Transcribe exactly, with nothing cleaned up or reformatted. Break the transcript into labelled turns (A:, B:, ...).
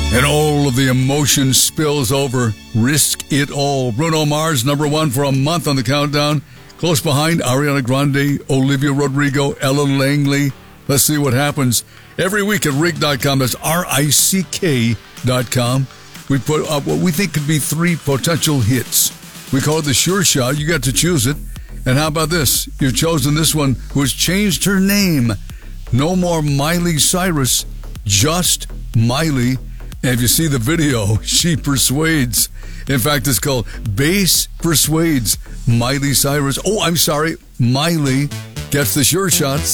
A: And all of the emotion spills over. Risk It All. Bruno Mars, number one for a month on the countdown. Close behind, Ariana Grande, Olivia Rodrigo, Ella Langley. Let's see what happens. Every week at Rick dot com, that's R I C K dot com, we put up what we think could be three potential hits. We call it the Sure Shot. You got to choose it. And how about this? You've chosen this one, who has changed her name. No more Miley Cyrus, just Miley. And if you see the video, she persuades. In fact, it's called Bass Persuades. Miley Cyrus. Oh, I'm sorry. Miley gets the Sure Shot.